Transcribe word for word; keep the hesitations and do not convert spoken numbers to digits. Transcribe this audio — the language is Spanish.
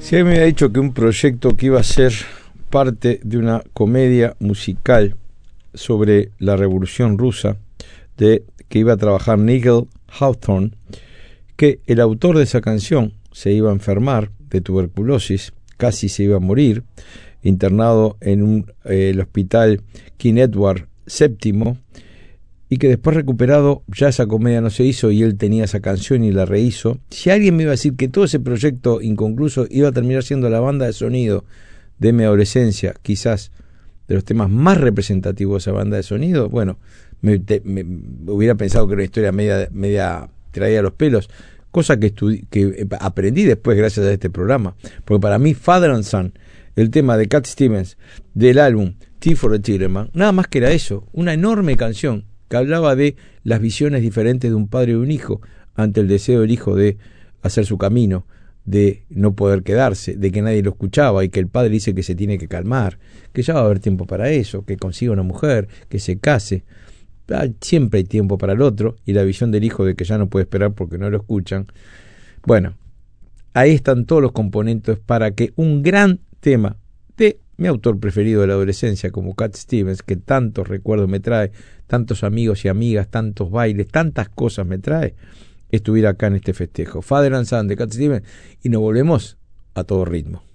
Si a mí me había dicho que un proyecto que iba a ser parte de una comedia musical sobre la Revolución Rusa, de que iba a trabajar Nigel Hawthorne, que el autor de esa canción se iba a enfermar de tuberculosis, casi se iba a morir, internado en un, eh, el hospital King Edward séptimo, y que después recuperado ya esa comedia no se hizo y él tenía esa canción y la rehizo. Si alguien me iba a decir que todo ese proyecto inconcluso iba a terminar siendo la banda de sonido de mi adolescencia, quizás de los temas más representativos de esa banda de sonido, bueno, me, te, me hubiera pensado que era una historia media, media traída a los pelos, cosa que, que aprendí después gracias a este programa, porque para mí Father and Son, el tema de Cat Stevens del álbum Tea for a Tillerman, nada más que era eso, una enorme canción que hablaba de las visiones diferentes de un padre y un hijo ante el deseo del hijo de hacer su camino, de no poder quedarse, de que nadie lo escuchaba y que el padre dice que se tiene que calmar, que ya va a haber tiempo para eso, que consiga una mujer, que se case. Siempre hay tiempo para el otro, y la visión del hijo de que ya no puede esperar porque no lo escuchan. Bueno, ahí están todos los componentes para que un gran tema de mi autor preferido de la adolescencia, como Cat Stevens, que tantos recuerdos me trae, tantos amigos y amigas, tantos bailes, tantas cosas me trae, estuviera acá en este festejo. Father and Son de Cat Stevens, y nos volvemos a todo ritmo.